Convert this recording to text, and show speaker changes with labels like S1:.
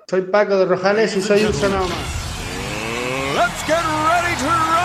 S1: Soy Paco de Rojales y soy un sonoma.
S2: Let's get ready to